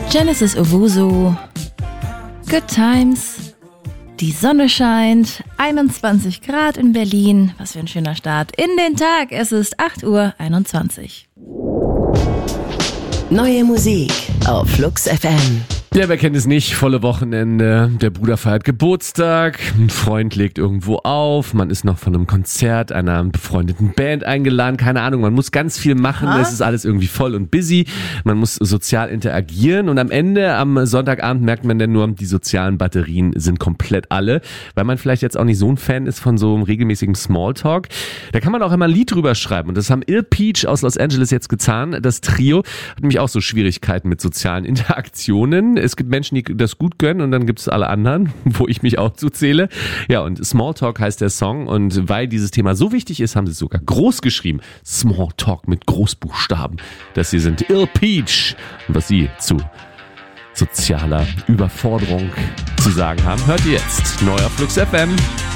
Genesis Owusu, Good Times, die Sonne scheint, 21 Grad in Berlin. Was für ein schöner Start in den Tag. Es ist 8:21 Uhr. Neue Musik auf Flux FM. Ja, wer kennt es nicht? Volle Wochenende, der Bruder feiert Geburtstag, ein Freund legt irgendwo auf, man ist noch von einem Konzert einer befreundeten Band eingeladen, keine Ahnung, man muss ganz viel machen, es ist alles irgendwie voll und busy, man muss sozial interagieren und am Ende, am Sonntagabend merkt man dann nur, die sozialen Batterien sind komplett alle, weil man vielleicht jetzt auch nicht so ein Fan ist von so einem regelmäßigen Smalltalk. Da kann man auch immer ein Lied drüber schreiben und das haben Ill Peach aus Los Angeles jetzt getan. Das Trio hat nämlich auch so Schwierigkeiten mit sozialen Interaktionen. Es gibt Menschen, die das gut gönnen und dann gibt es alle anderen, wo ich mich auch zuzähle. Ja, und Smalltalk heißt der Song und weil dieses Thema so wichtig ist, haben sie es sogar groß geschrieben. Smalltalk mit Großbuchstaben. Das hier sind Ill Peach und was sie zu sozialer Überforderung zu sagen haben, hört ihr jetzt. Neu auf Flux FM.